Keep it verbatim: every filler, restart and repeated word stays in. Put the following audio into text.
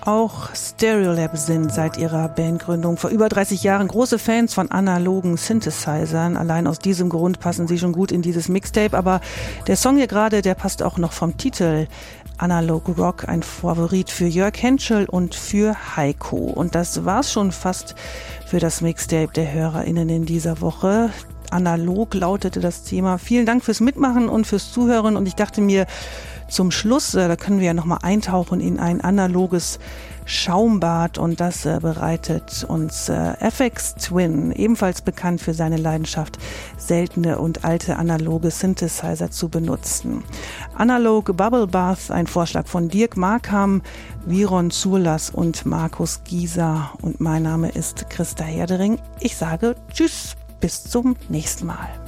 Auch Stereolab sind seit ihrer Bandgründung vor über dreißig Jahren große Fans von analogen Synthesizern. Allein aus diesem Grund passen sie schon gut in dieses Mixtape. Aber der Song hier gerade, der passt auch noch vom Titel. Analog Rock, ein Favorit für Jörg Henschel und für Heiko. Und das war's schon fast für das Mixtape der HörerInnen in dieser Woche. Analog lautete das Thema. Vielen Dank fürs Mitmachen und fürs Zuhören. Und ich dachte mir, zum Schluss, äh, da können wir ja nochmal eintauchen in ein analoges Schaumbad. Und das äh, bereitet uns äh, F X Twin, ebenfalls bekannt für seine Leidenschaft, seltene und alte analoge Synthesizer zu benutzen. Analog Bubble Bath, ein Vorschlag von Dirk Markham, Viron Zurlas und Markus Gieser. Und mein Name ist Christa Herdering. Ich sage Tschüss, bis zum nächsten Mal.